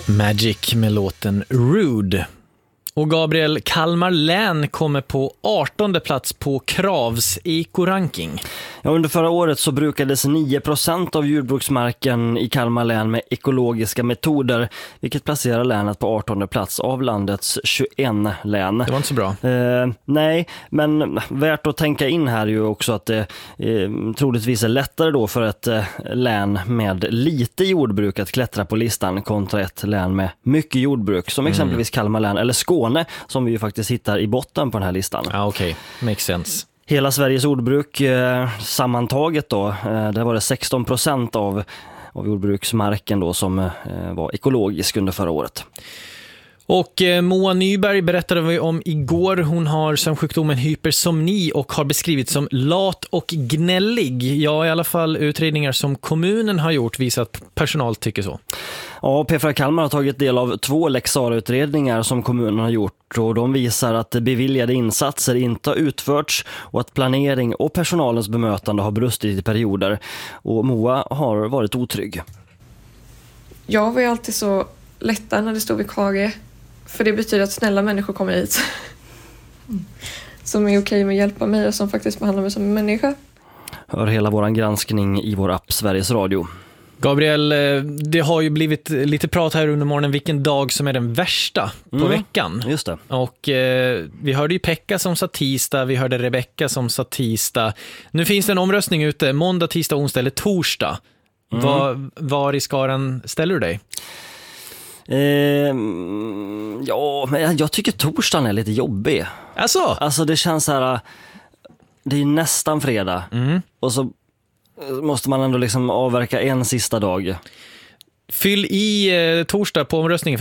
Magic med låten Rude. Och Gabriel, Kalmar län kommer på 18:e plats på Kravs ekoranking. Ja, under förra året så brukades 9% av jordbruksmarken i Kalmar län med ekologiska metoder, vilket placerar länet på 18:e plats av landets 21 län. Det var inte så bra. Nej, men värt att tänka in här är ju också att det troligtvis är lättare då för ett län med lite jordbruk att klättra på listan kontra ett län med mycket jordbruk, som exempelvis Kalmar län eller Skåne, som vi ju faktiskt hittar i botten på den här listan. Ja, okej. Makes sense. Hela Sveriges jordbruk sammantaget då, där var det 16% av jordbruksmarken då som var ekologisk under förra året. Och Moa Nyberg berättade vi om igår. Hon har sömnsjukdomen hypersomni och har beskrivits som lat och gnällig. Ja, i alla fall utredningar som kommunen har gjort visar att personal tycker så. Ja, PFR Kalmar har tagit del av 2 Lex Sarah-utredningar som kommunen har gjort, och de visar att beviljade insatser inte har utförts och att planering och personalens bemötande har brustit i perioder. Och Moa har varit otrygg. Jag var ju alltid så lättad när det stod vikarie, för det betyder att snälla människor kommer hit som är okej med att hjälpa mig och som faktiskt behandlar mig som en människa. Hör hela våran granskning i vår app Sveriges Radio. Gabriel, det har ju blivit lite prat här under morgonen vilken dag som är den värsta på veckan. Just det. Och vi hörde ju Pekka som sa tisdag, vi hörde Rebecka som sa tisdag. Nu finns det en omröstning ute, måndag, tisdag, onsdag eller torsdag. Var i skaran ställer du dig? Ja, men jag tycker torsdagen är lite jobbig. Alltså det känns så här, det är nästan fredag och så måste man ändå liksom avverka en sista dag. Fyll i torsdag på omröstningen.